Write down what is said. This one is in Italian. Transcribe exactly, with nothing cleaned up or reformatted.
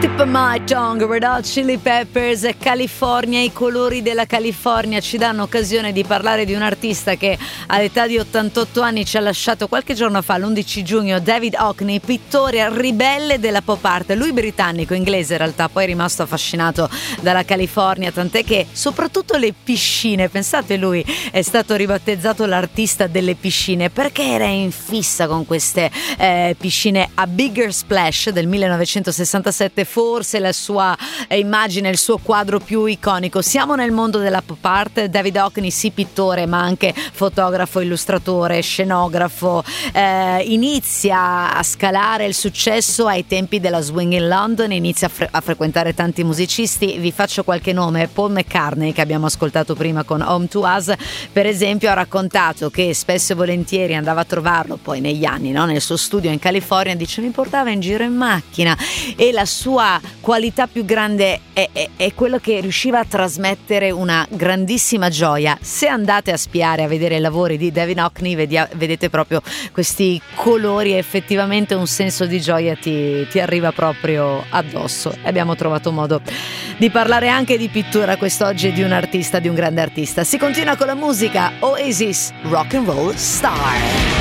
Tip of My Tongue, Red Hot Chili Peppers, California. I colori della California ci danno occasione di parlare di un artista che all'età di ottantotto anni ci ha lasciato qualche giorno fa, l'undici giugno, David Hockney, pittore ribelle della pop art. Lui britannico, inglese in realtà, poi è rimasto affascinato dalla California, tant'è che soprattutto le piscine, pensate, lui è stato ribattezzato l'artista delle piscine perché era in fissa con queste eh, piscine. A Bigger Splash del millenovecentosessantasette, forse la sua eh, immagine, il suo quadro più iconico. Siamo nel mondo della pop art. David Hockney, sì, pittore ma anche fotografo, illustratore, scenografo, eh, inizia a scalare il successo ai tempi della Swing in London, inizia a, fre- a frequentare tanti musicisti. Vi faccio qualche nome: Paul McCartney, che abbiamo ascoltato prima con Home to Us, per esempio, ha raccontato che spesso e volentieri andava a trovarlo poi negli anni, no? Nel suo studio in California, dice mi portava in giro in macchina, e la sua qualità più grande è, è, è quello che riusciva a trasmettere una grandissima gioia. Se andate a spiare, a vedere i lavori di David Hockney, vedia, vedete proprio questi colori, effettivamente un senso di gioia ti, ti arriva proprio addosso. E abbiamo trovato modo di parlare anche di pittura quest'oggi, di un artista, di un grande artista. Si continua con la musica. Oasis, Rock and Roll Star.